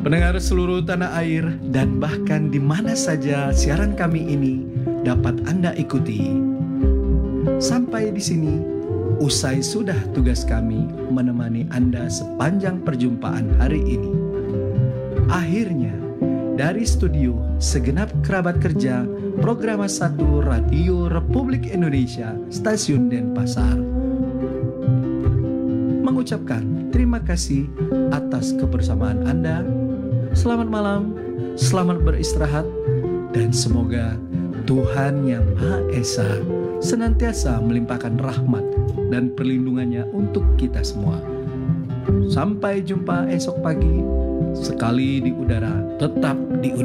Pendengar seluruh tanah air dan bahkan di mana saja siaran kami ini dapat Anda ikuti. Sampai di sini, usai sudah tugas kami menemani Anda sepanjang perjumpaan hari ini. Akhirnya, dari studio segenap kerabat kerja Programa 1 Radio Republik Indonesia Stasiun Denpasar mengucapkan terima kasih atas kebersamaan Anda. Selamat malam, selamat beristirahat, dan semoga Tuhan Yang Maha Esa senantiasa melimpahkan rahmat dan perlindungannya untuk kita semua. Sampai jumpa esok pagi, sekali di udara, tetap di udara.